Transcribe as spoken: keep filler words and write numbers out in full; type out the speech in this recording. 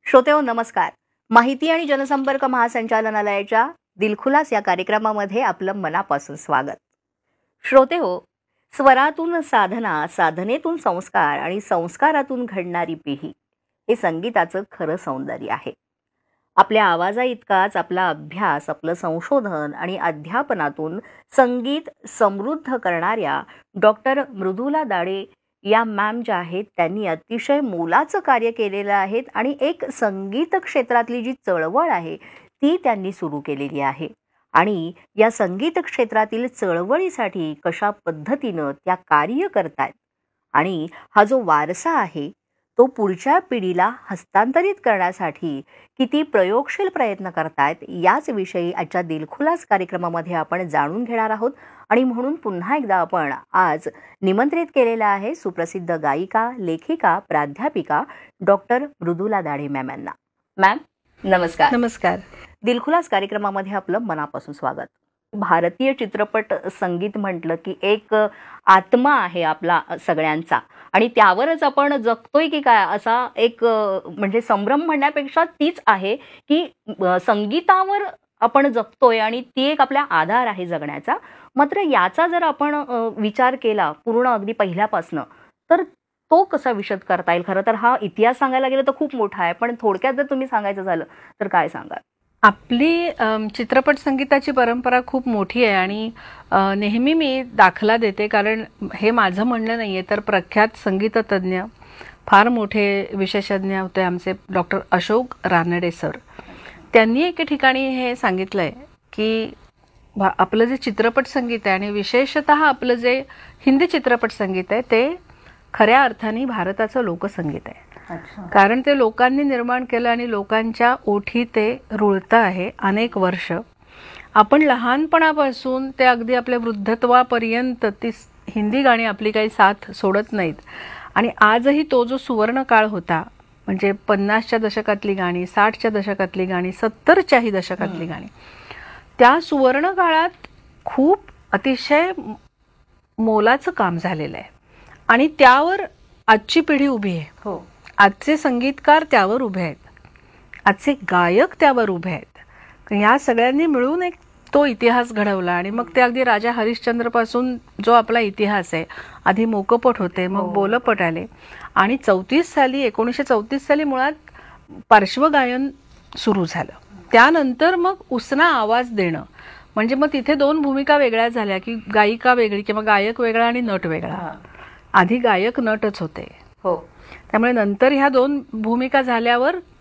श्रोतेहो नमस्कार. माहिती आणि जनसंपर्क महासंचालनालयाच्या दिलखुलास या कार्यक्रमामध्ये आपलं मनापासून स्वागत. श्रोतेहो, स्वरातून साधना, साधनेतून संस्कार आणि संस्कारातून घडणारी पिढी हे संगीताचं खरं सौंदर्य आहे. आपल्या आवाजा इतकाच आपला अभ्यास, आपलं संशोधन आणि अध्यापनातून संगीत समृद्ध करणाऱ्या डॉक्टर मृदुला दाढे या मॅम ज्या आहेत त्यांनी अतिशय मोलाचं कार्य केलेलं आहे आणि एक संगीत क्षेत्रातली जी चळवळ आहे ती त्यांनी सुरू केलेली आहे. आणि या संगीत क्षेत्रातील चळवळीसाठी कशा पद्धतीनं त्या कार्य करतायत आणि हा जो वारसा आहे तो पुढच्या पिढीला हस्तांतरित करण्यासाठी किती प्रयोगशील प्रयत्न करतायत याच विषयी आजच्या दिलखुलास कार्यक्रमामध्ये आपण जाणून घेणार आहोत. आणि म्हणून पुन्हा एकदा आपण आज निमंत्रित केलेला आहे सुप्रसिद्ध गायिका, लेखिका, प्राध्यापिका डॉक्टर मृदुला दाढे मॅम यांना. मॅम नमस्कार. नमस्कार. दिलखुलास कार्यक्रमामध्ये आपलं मनापासून स्वागत. भारतीय चित्रपट संगीत म्हटलं की एक आत्मा आहे आपला सगळ्यांचा आणि त्यावरच आपण जगतोय की काय असा एक म्हणजे संभ्रम म्हणण्यापेक्षा तीच आहे की संगीतावर आपण जगतोय आणि ती एक आपला आधार आहे जगण्याचा. मात्र याचा जर आपण विचार केला पूर्ण अगदी पहिल्यापासनं तर तो कसा विशद करता येईल? खरं तर हा इतिहास सांगायला गेलं तर खूप मोठा आहे, पण थोडक्यात जर तुम्ही सांगायचं झालं तर काय सांगाल? आपली चित्रपट संगीताची परंपरा खूप मोठी आहे आणि नेहमी मी दाखला देते, कारण हे माझं म्हणणं नाही आहे तर प्रख्यात संगीततज्ञ फार मोठे विशेषज्ञ होते आमचे डॉक्टर अशोक रानडे सर. त्यांनी एके ठिकाणी हे सांगितलं आहे की आपलं जे चित्रपट संगीत आहे आणि विशेषतः आपलं जे हिंदी चित्रपट संगीत आहे ते खऱ्या अर्थाने भारताचं लोकसंगीत आहे. कारण ते लोकांनी निर्माण केलं आणि लोकांच्या ओठी ते रुळतं आहे अनेक वर्ष. आपण लहानपणापासून ते अगदी आपल्या वृद्धत्वापर्यंत ती हिंदी गाणी आपली काही साथ सोडत नाहीत. आणि आजही तो जो सुवर्ण काळ होता म्हणजे पन्नासच्या दशकातली गाणी, साठच्या दशकातली गाणी, सत्तरच्याही दशकातली गाणी, त्या सुवर्ण काळात खूप अतिशय मोलाचं काम झालेलं आहे आणि त्यावर आजची पिढी उभी आहे. हो, आजचे संगीतकार त्यावर उभे आहेत, आजचे गायक त्यावर उभे आहेत. या सगळ्यांनी मिळून एक तो इतिहास घडवला आणि मग ते अगदी राजा हरिश्चंद्र पासून जो आपला इतिहास आहे, आधी मोकपट होते, मग बोलपट आले आणि चौतीस साली एकोणीसशे चौतीस साली मुळात पार्श्वगायन सुरू झालं. त्यानंतर मग उसना आवाज देणं म्हणजे मग तिथे दोन भूमिका वेगळ्या झाल्या की गायिका वेगळी किंवा गायक वेगळा आणि नट वेगळा. आधी गायक नटच होते. हो, त्यामुळे नंतर ह्या दोन भूमिका झाल्यावर